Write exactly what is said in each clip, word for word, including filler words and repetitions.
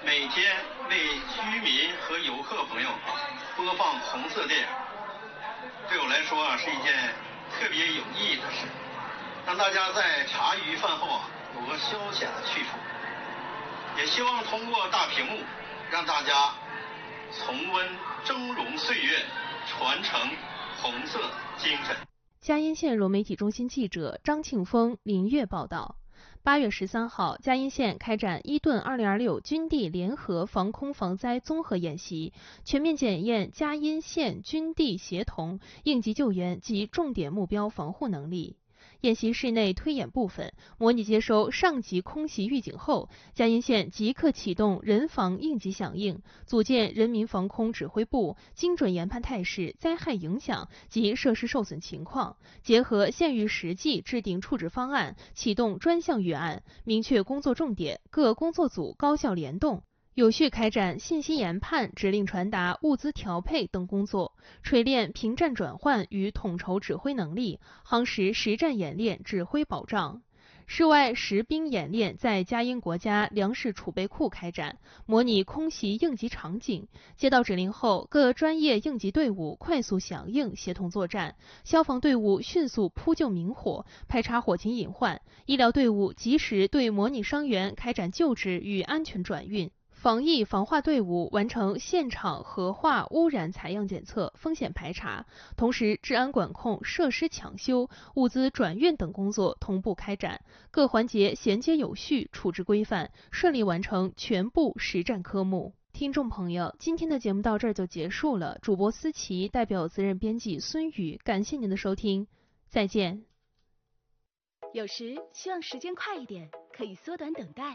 每天为居民和游客朋友播放红色电影，对我来说啊是一件特别有意义的事，让大家在茶余饭后啊有个消遣的去处。也希望通过大屏幕，让大家重温峥嵘岁月，传承红色精神。 嘉荫县融媒体中心记者张庆峰、林月报道。八月十三号，嘉荫县开展伊顿二零二六军地联合防空防灾综合演习，全面检验嘉荫县军地协同应急救援及重点目标防护能力。演习室内推演部分，模拟接收上级空袭预警后，嘉荫县即刻启动人防应急响应，组建人民防空指挥部，精准研判态势、灾害影响及设施受损情况，结合县域实际制定处置方案，启动专项预案，明确工作重点，各工作组高效联动，有序开展信息研判、指令传达、物资调配等工作，锤炼平战转换与统筹指挥能力，夯实实战演练指挥保障。室外实兵演练在嘉荫国家粮食储备库开展，模拟空袭应急场景。接到指令后，各专业应急队伍快速响应，协同作战；消防队伍迅速扑救明火，排查火情隐患；医疗队伍及时对模拟伤员开展救治与安全转运。防疫防化队伍完成现场核化污染采样检测、风险排查，同时治安管控、设施抢修、物资转运等工作同步开展，各环节衔接有序、处置规范，顺利完成全部实战科目。听众朋友，今天的节目到这儿就结束了。主播思琪代表责任编辑孙宇，感谢您的收听，再见。 有时希望时间快一点，可以缩短等待。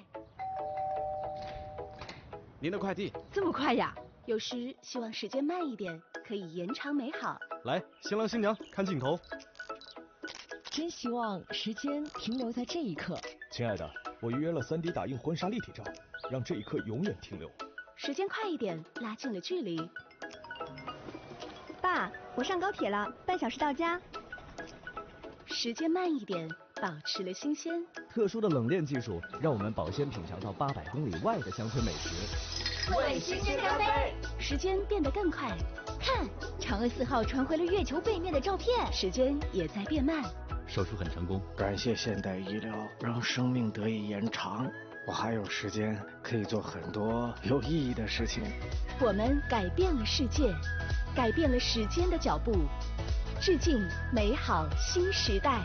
您的快递这么快呀？有时希望时间慢一点，可以延长美好。 来，新郎新娘看镜头。 真希望时间停留在这一刻。 亲爱的，我预约了 三 D 打印婚纱立体照，让这一刻永远停留。 时间快一点，拉近了距离。 爸，我上高铁了，半小时到家。 时间慢一点，保持了新鲜。 特殊的冷链技术让我们保鲜品尝到八百公里外的乡村美食。 为新鲜干杯！ 时间变得更快， 看，嫦娥四号传回了月球背面的照片。 时间也在变慢。 手术很成功， 感谢现代医疗让生命得以延长，我还有时间可以做很多有意义的事情。 我们改变了世界，改变了时间的脚步，致敬美好新时代。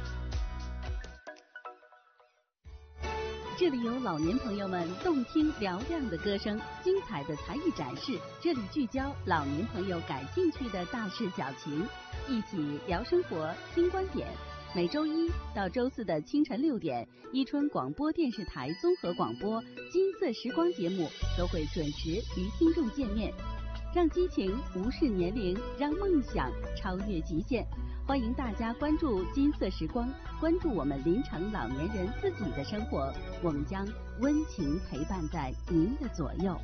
这里有老年朋友们动听嘹亮的歌声，精彩的才艺展示。这里聚焦老年朋友感兴趣的大事小情，一起聊生活、听观点。每周一到周四的清晨六点，伊春广播电视台综合广播《金色时光》节目都会准时与听众见面，让激情无视年龄，让梦想超越极限。欢迎大家关注金色时光，关注我们临城老年人自己的生活，我们将温情陪伴在您的左右。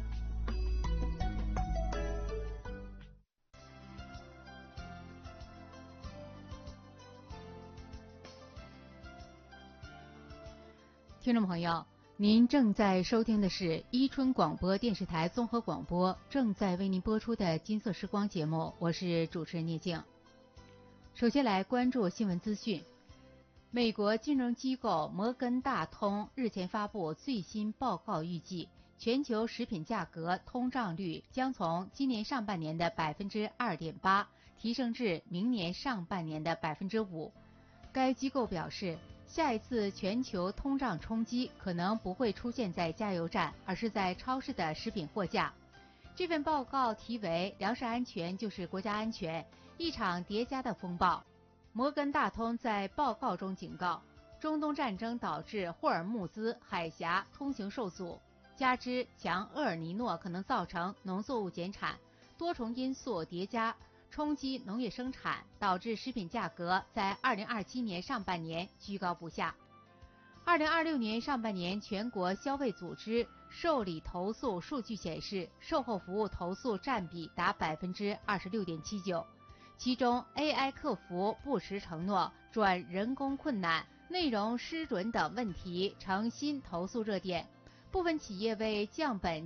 听众朋友，您正在收听的是伊春广播电视台综合广播正在为您播出的金色时光节目，我是主持人聂静。首先来关注新闻资讯。美国金融机构摩根大通日前发布最新报告，预计全球食品价格通胀率将从今年上半年的 百分之二点八 提升至明年上半年的 百分之五。该机构表示，下一次全球通胀冲击可能不会出现在加油站，而是在超市的食品货架。这份报告题为《粮食安全就是国家安全：一场叠加的风暴》。摩根大通在报告中警告，中东战争导致霍尔木兹海峡通行受阻，加之强厄尔尼诺可能造成农作物减产，多重因素叠加冲击农业生产，导致食品价格在二零二七年上半年居高不下。二零二六年上半年，全国消费组织受理投诉数据显示，售后服务投诉占比达 百分之二十六点七九， 其中 A I 客服不实承诺、转人工困难、内容失准等问题成新投诉热点。部分企业为降本